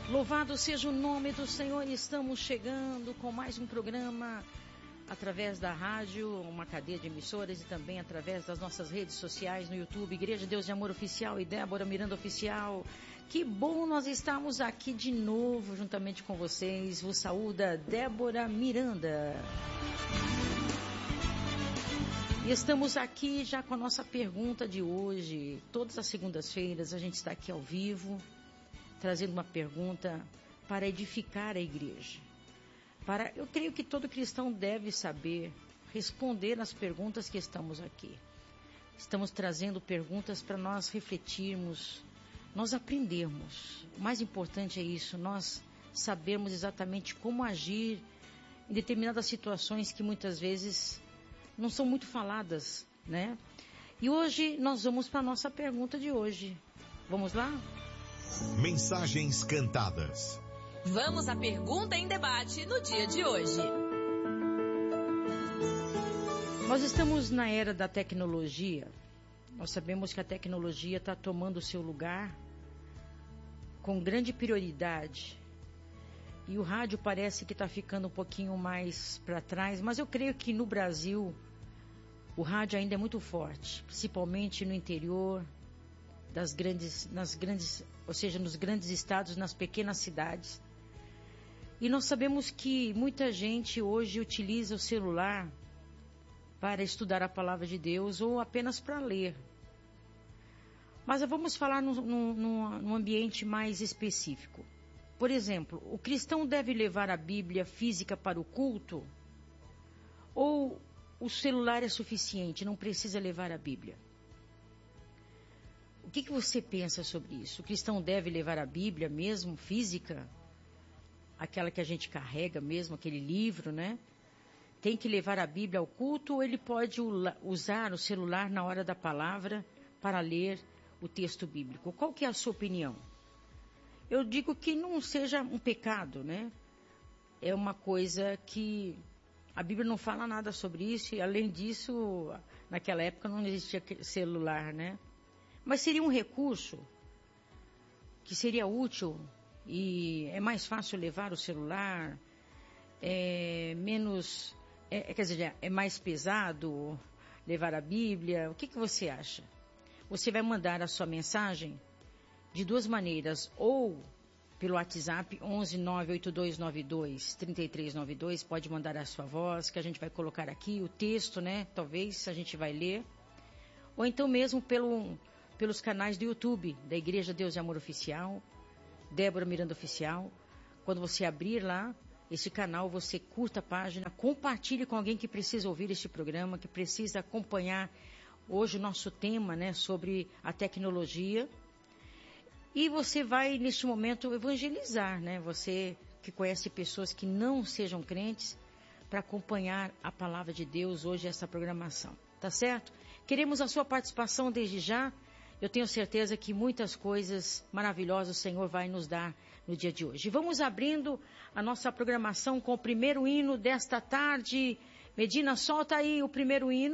Louvado seja o nome do Senhor. Estamos chegando com mais um programa através da rádio, uma cadeia de emissoras e também através das nossas redes sociais no YouTube, Igreja Deus de Amor Oficial e Débora Miranda Oficial. Que bom nós estamos aqui de novo juntamente com vocês. Vos saúda Débora Miranda. E estamos aqui já com a nossa pergunta de hoje. Todas as segundas-feiras a gente está aqui ao vivo, trazendo uma pergunta para edificar a igreja. Eu creio que todo cristão deve saber responder às perguntas que estamos aqui. Estamos trazendo perguntas para nós refletirmos, nós aprendermos. O mais importante é isso, nós sabermos exatamente como agir em determinadas situações que muitas vezes não são muito faladas, né? E hoje nós vamos para a nossa pergunta de hoje. Vamos lá? Mensagens cantadas. Vamos à pergunta em debate no dia de hoje. Nós estamos na era da tecnologia. Nós sabemos que a tecnologia está tomando o seu lugar com grande prioridade. E o rádio parece que está ficando um pouquinho mais para trás. Mas eu creio que no Brasil o rádio ainda é muito forte, principalmente no interior, ou seja, nos grandes estados, nas pequenas cidades. E nós sabemos que muita gente hoje utiliza o celular para estudar a palavra de Deus ou apenas para ler. Mas vamos falar num ambiente mais específico. Por exemplo, o cristão deve levar a Bíblia física para o culto? Ou o celular é suficiente, não precisa levar a Bíblia? O que você pensa sobre isso? O cristão deve levar a Bíblia mesmo, física? Aquela que a gente carrega mesmo, aquele livro, né? Tem que levar a Bíblia ao culto ou ele pode usar o celular na hora da palavra para ler o texto bíblico? Qual que é a sua opinião? Eu digo que não seja um pecado, né? É uma coisa que a Bíblia não fala nada sobre isso e além disso, naquela época não existia celular, né? Mas seria um recurso que seria útil e é mais fácil levar o celular, é mais pesado levar a Bíblia. O que você acha? Você vai mandar a sua mensagem de duas maneiras, ou pelo WhatsApp 11 98292 3392, pode mandar a sua voz, que a gente vai colocar aqui, o texto, né? Talvez a gente vai ler. Ou então mesmo pelos canais do YouTube, da Igreja Deus de Amor Oficial, Débora Miranda Oficial. Quando você abrir lá esse canal, você curta a página, compartilhe com alguém que precisa ouvir este programa, que precisa acompanhar hoje o nosso tema, né, sobre a tecnologia. E você vai, neste momento, evangelizar, né? Você que conhece pessoas que não sejam crentes, para acompanhar a palavra de Deus hoje, essa programação. Tá certo? Queremos a sua participação desde já. Eu tenho certeza que muitas coisas maravilhosas o Senhor vai nos dar no dia de hoje. Vamos abrindo a nossa programação com o primeiro hino desta tarde. Medina, solta aí o primeiro hino.